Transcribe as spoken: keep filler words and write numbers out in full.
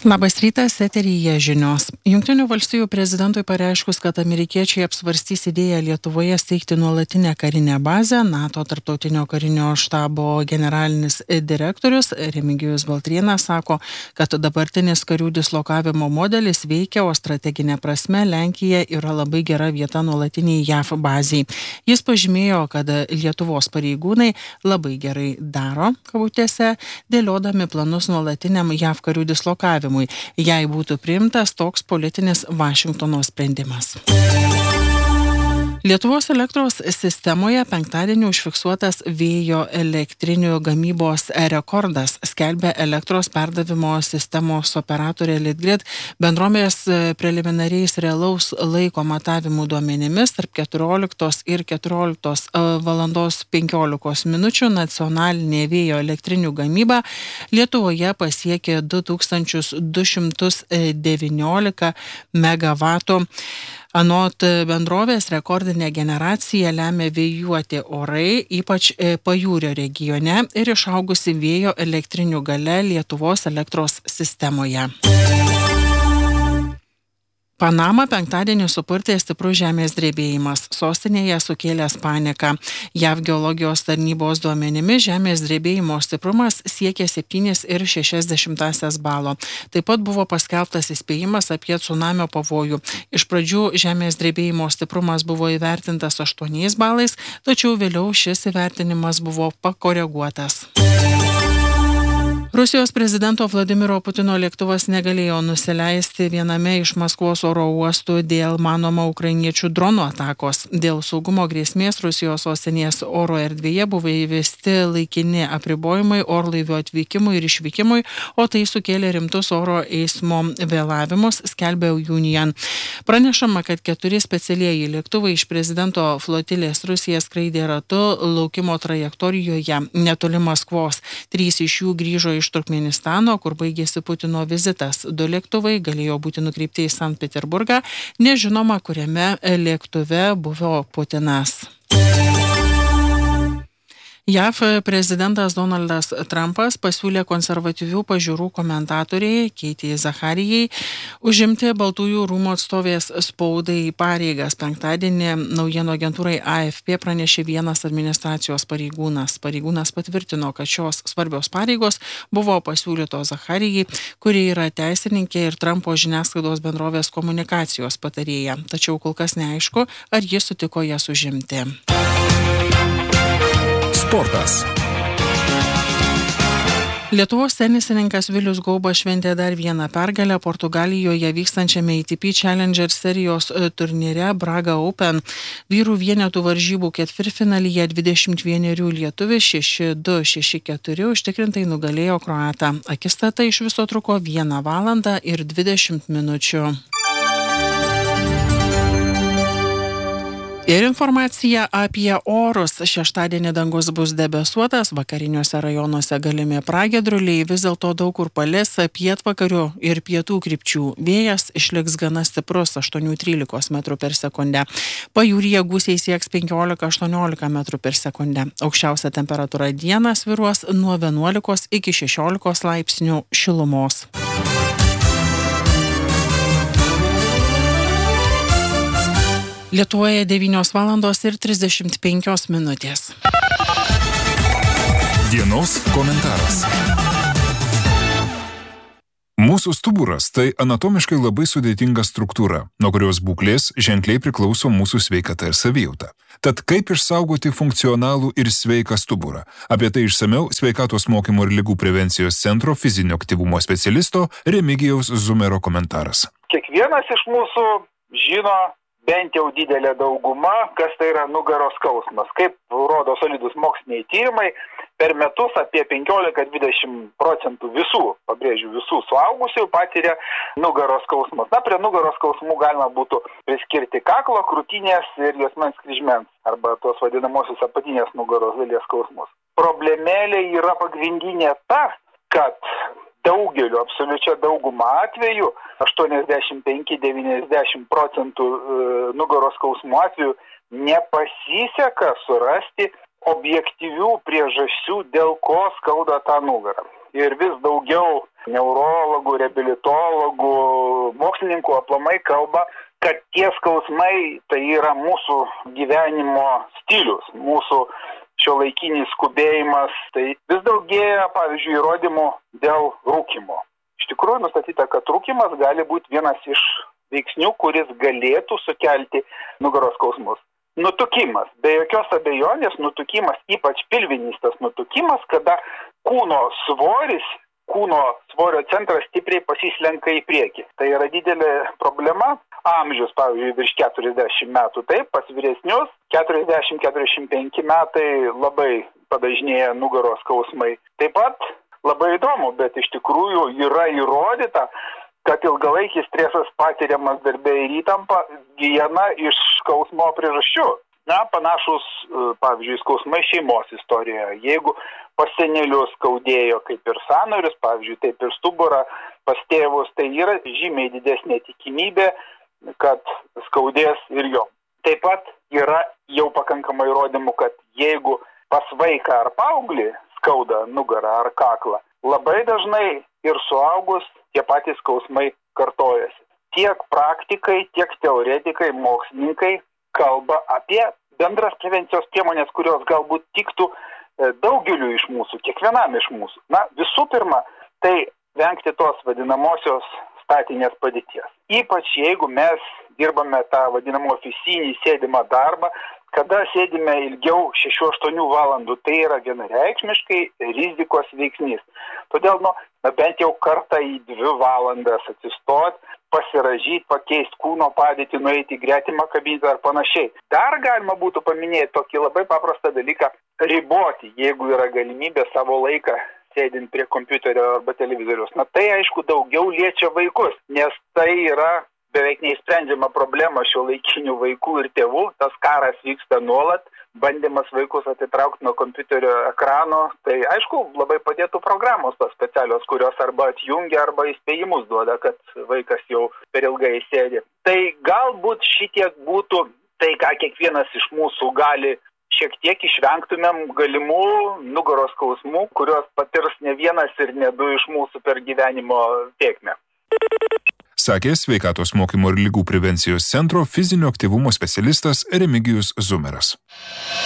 Labas rytas, eteryje žinios. Jungtinių valstijų prezidentui pareiškus, kad amerikiečiai apsvarstys idėją Lietuvoje steigti nuolatinę karinę bazę, NATO tarptautinio karinio štabo generalinis direktorius Remigijus Baltrėnas sako, kad dabartinis karių dislokavimo modelis veikia, o strateginė prasme Lenkija yra labai gera vieta nuolatiniai J A V baziai. Jis pažymėjo, kad Lietuvos pareigūnai labai gerai daro, kabutėse, dėliodami planus nuolatiniam J A V karių dislokavimui, jei būtų priimtas toks politinis Vašingtono sprendimas. Lietuvos elektros sistemoje penktadienį užfiksuotas vėjo elektrinių gamybos rekordas, skelbia elektros perdavimo sistemos operatorė Litgrid. Bendrovės preliminariais realaus laiko matavimų duomenimis tarp keturioliktos ir keturioliktos valandos penkiolikos minučių nacionalinė vėjo elektrinių gamyba Lietuvoje pasiekė du tūkstančius du šimtus devyniolika megavatų. Anot bendrovės rekordinę generaciją lemia vėjuoti orai, ypač pajūrio regione, ir išaugusi vėjo elektrinių galia Lietuvos elektros sistemoje. Panamą penktadienį supurtė stiprus žemės drebėjimas. Sostinėje sukėlęs paniką. J A V geologijos tarnybos duomenimis žemės drebėjimo stiprumas siekė septyni ir šešias dešimtąsias balo. Taip pat buvo paskelbtas įspėjimas apie cunamio pavojų. Iš pradžių žemės drebėjimo stiprumas buvo įvertintas aštuoniais balais, tačiau vėliau šis įvertinimas buvo pakoreguotas. Rusijos prezidento Vladimiro Putino lėktuvas negalėjo nusileisti viename iš Maskvos oro uostų dėl manoma ukrainiečių dronų atakos. Dėl saugumo grėsmės Rusijos sostinės oro erdvėje buvo įvesti laikini apribojimai orlaivių atvykimui ir išvykimui, o tai sukėlė rimtus oro eismo vėlavimus, skelbė Union. Pranešama, kad keturi specialieji lėktuvai iš prezidento flotilės Rusija skraidė ratu laukimo trajektorijoje netoli Maskvos. Trys iš jų grįžo iš Turkmenistano, kur baigėsi Putino vizitas. Du lėktuvai galėjo būti nukreipti į Sankt Peterburgą, nežinoma, kuriame lėktuve buvo Putinas. J A V prezidentas Donaldas Trumpas pasiūlė konservatyvių pažiūrų komentatoriai Keitijai Zacharijai užimti Baltųjų rūmų atstovės spaudai pareigas. Penktadienį naujienų agentūrai A F P pranešė vienas administracijos pareigūnas. Pareigūnas patvirtino, kad šios svarbios pareigos buvo pasiūlytos Zacharijai, kuri yra teisininkė ir Trumpo žiniasklaidos bendrovės komunikacijos patarėja. Tačiau kol kas neaišku, ar jis sutiko jas užimti. Sportas. Lietuvos tenisininkas Vilius Gauba šventė dar vieną pergalę Portugalijoje vykstančiame A T P Challenger serijos turnyre Braga Open. Vyrų vienetų varžybų ketvirtfinalyje dvidešimt vienerių lietuvis šeši du šeši keturi užtikrintai nugalėjo kroatą. Akistata iš viso truko vieną valandą ir dvidešimt minučių. Ir informacija apie orus. Šeštadienį dangus bus debesuotas, vakariniuose rajonuose galimi pragiedruliai, vis dėlto daug kur palis pietvakarių ir pietų krypčių. Vėjas išliks gana stiprus aštuoni trylika metrų per sekundę. Pajūryje gūsiai sieks penkiolika aštuoniolika metrų per sekundę. Aukščiausia temperatūra dieną svyruos nuo vienuolikos iki šešiolikos laipsnių šilumos. Lietuvoje devynios valandos ir trisdešimt penkios minutės. Dienos komentaras. Mūsų stuburas tai anatomiškai labai sudėtinga struktūra, nuo kurios būklės ženkliai priklauso mūsų sveikata ir savijauta. Tad kaip išsaugoti funkcionalų ir sveiką stuburą? Apie tai išsamiau Sveikatos mokymo ir ligų prevencijos centro fizinio aktyvumo specialisto Remigijaus Zumero komentaras. Kiekvienas iš mūsų žino, bent jau didelė dauguma, kas tai yra nugaros skausmas. Kaip rodo solidus moksliniai tyrimai, per metus apie penkiolika dvidešimt procentų visų, pabrėžiu, visų suaugusių patiria nugaros skausmus. Na, prie nugaros skausmų galima būtų priskirti kaklo, krūtinės ir juosmens kryžmens, arba tos vadinamosios apatinės nugaros dalies skausmus. Problemėlė yra pagrindinė ta, kad daugeliu, absoliučia dauguma atvejų, aštuoniasdešimt penki iki devyniasdešimt procentų nugaros skausmų atvejų nepasiseka surasti objektyvių priežasčių, dėl ko skauda tą nugarą. Ir vis daugiau neurologų, reabilitologų, mokslininkų aplamai kalba, kad tie skausmai tai yra mūsų gyvenimo stilius, mūsų šiuolaikinis skubėjimas. Tai vis daugėja, pavyzdžiui, įrodymų dėl rūkymo. Iš tikrųjų nustatyta, kad rūkymas gali būti vienas iš veiksnių, kuris galėtų sukelti nugaros skausmus. Nutukimas. Be jokios abejonės nutukimas, ypač pilvinis tas nutukimas, kada kūno svoris, kūno svorio centras stipriai pasislenka į priekį. Tai yra didelė problema. Amžius, pavyzdžiui, virš keturiasdešimt metų, taip, pas vyresnius, keturiasdešimt keturiasdešimt penki metai labai padažnėja nugaros skausmai. Taip pat labai įdomu, bet iš tikrųjų yra įrodyta, kad ilgalaikis stresas patiriamas darbe ir įtampa viena iš skausmo priežasčių. Na, panašus, pavyzdžiui, skausmai šeimos istorijoje. Jeigu pas senelius skaudėjo kaip ir sąnarius, pavyzdžiui, taip ir stuburą, pas tėvus, tai yra žymiai didesnė tikimybė, kad skaudės ir jom. Taip pat yra jau pakankamai įrodymų, kad jeigu pas vaiką ar paauglį skauda nugarą ar kaklą, labai dažnai ir suaugus tie patys skausmai kartojasi. Tiek praktikai, tiek teoretikai, mokslininkai kalba apie bendras prevencijos priemonės, kurios galbūt tiktų daugeliu iš mūsų, kiekvienam iš mūsų. Na, visų pirma, tai vengti tos vadinamosios statinės padėties. Ypač jeigu mes dirbame tą vadinamą ofisinį sėdimą darbą, kada sėdime ilgiau šešių aštuonių valandų, tai yra vienareikšmiškai rizikos veiksnys. Todėl, nu, bent jau kartą į dvi valandas atsistot, pasiražyti, pakeisti kūno padėtį, nueiti į gretimą kabinetą ar panašiai. Dar galima būtų paminėti tokį labai paprastą dalyką - riboti, jeigu yra galimybė savo laiką sėdint prie kompiuterio arba televizoriaus. Na tai aišku daugiau liečia vaikus, nes tai yra beveik neįsprendžiama problema šiuolaikinių vaikų ir tėvų. Tas karas vyksta nuolat, bandymas vaikus atitraukti nuo kompiuterio ekrano. Tai aišku labai padėtų programos tos specialios, kurios arba atjungia, arba įspėjimus duoda, kad vaikas jau per ilgai sėdi. Tai galbūt šitiek būtų tai, ką kiekvienas iš mūsų gali šiek tiek išvengtumėm galimų nugaros skausmų, kurios patirs ne vienas ir ne du iš mūsų per gyvenimo tėkmę. Sakė Sveikatos mokymo ir ligų prevencijos centro fizinio aktyvumo specialistas Remigijus Zumeras.